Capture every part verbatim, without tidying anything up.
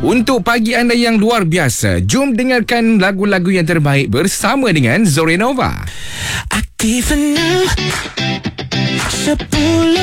Untuk pagi anda yang luar biasa, jom dengarkan lagu-lagu yang terbaik bersama dengan Zorenova. Aktif enam sepuluh,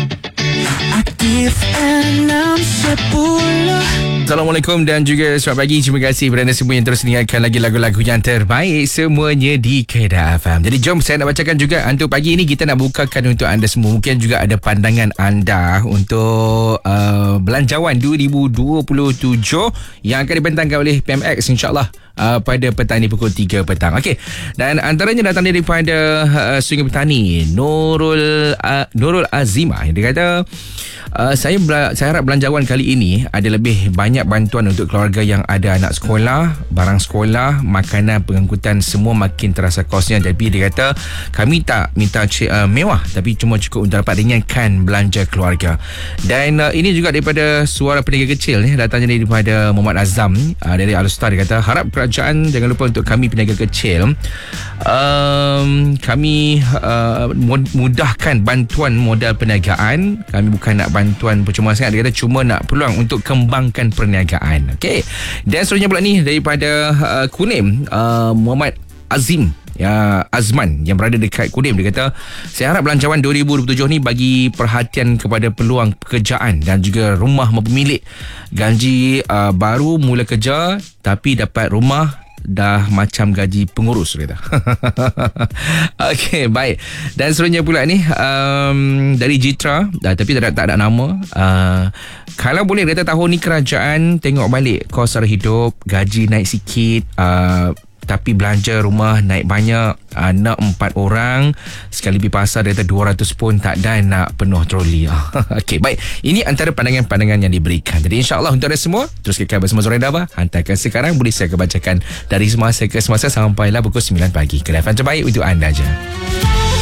aktif enam sepuluh. Assalamualaikum dan juga selamat pagi. Terima kasih kepada anda semua yang terus dengarkan lagi lagu-lagu yang terbaik semuanya di Kedah F M. Jadi jom saya nak bacakan juga untuk pagi ini kita nak bukakan untuk anda semua. Mungkin juga ada pandangan anda untuk uh, belanjawan dua ribu dua puluh tujuh yang akan dibentangkan oleh P M X insyaAllah uh, pada petang ini pukul tiga petang. Okey. Dan antaranya datang daripada uh, Sungai Petani Nurul uh, Nurul Azimah. Dia kata uh, saya bela- saya harap belanjawan kali ini ada lebih banyak bantuan untuk keluarga yang ada anak sekolah, barang sekolah, makanan, pengangkutan, semua makin terasa kosnya. Jadi dia kata kami tak minta c- uh, mewah tapi cuma cukup untuk dapat ringankan belanja keluarga. Dan uh, ini juga daripada Suara Peniaga Kecil ni, datangnya daripada Muhammad Azam uh, dari Alustar. Dia kata harap kerajaan jangan lupa untuk kami peniaga kecil, um, kami uh, mudahkan bantuan modal perniagaan. Kami bukan nak bantuan percuma sangat. Dia kata cuma nak peluang untuk kembangkan perniagaan. Okey. Dan seterusnya pula ni daripada uh, Kunim, uh, Muhammad Azim ya, Azman yang berada dekat Kudim. Dia kata saya harap belanjawan dua ribu dua puluh tujuh ni bagi perhatian kepada peluang pekerjaan dan juga rumah mampu milik. Gaji uh, baru mula kerja tapi dapat rumah dah macam gaji pengurus, kata. Okey, baik. Dan seterusnya pula ni um, dari Jitra, dah, tapi tak ada, tak ada nama. Uh, kalau boleh kata tahun ni kerajaan tengok balik kos sara hidup, gaji naik sikit, uh, tapi belanja rumah naik banyak. Anak empat orang, sekali pergi pasar dia kata dua ratus pun tak ada nak penuh troli. Okey, baik. Ini antara pandangan-pandangan yang diberikan. Jadi insyaAllah untuk anda semua terus kekal bersama Zorenova. Hantarkan sekarang, boleh saya kebacakan dari semasa ke semasa sampailah pukul sembilan pagi. Kedah F M terbaik untuk anda je.